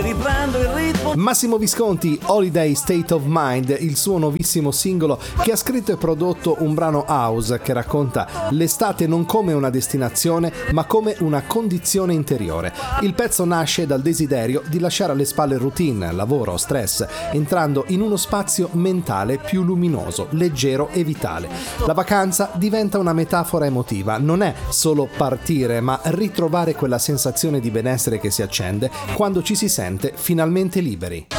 riprendo il ritmo. Massimo Visconti, Holiday State of Mind, il suo nuovissimo singolo che ha scritto e prodotto un brano house che racconta l'estate non come una destinazione ma come una condizione interiore. Il pezzo nasce dal desiderio di lasciare alle spalle routine, lavoro, stress, entrando in uno spazio mentale più luminoso, leggero e vitale. La vacanza diventa una metafora emotiva, non è solo partire ma ritrovare quella sensazione di benessere che si accende quando ci si sente finalmente liberi.